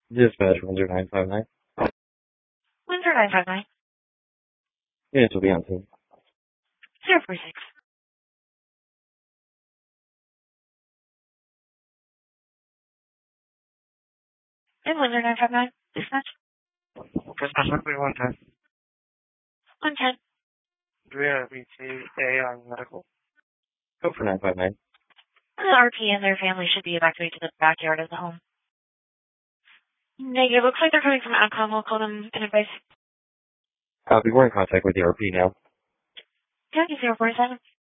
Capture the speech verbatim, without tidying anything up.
Dispatch one zero nine five nine. one zero nine five nine. Units will be on scene. zero four six. And one zero nine five nine. Dispatch. Dispatch one three one ten. one ten. Do we have a B T A on medical? Go for nine five nine. The R P and their family should be evacuated to the backyard of the home. Negative. Looks like they're coming from outcome. We'll call them in advice. Copy. We're in contact with the R P now. Jackie zero four seven.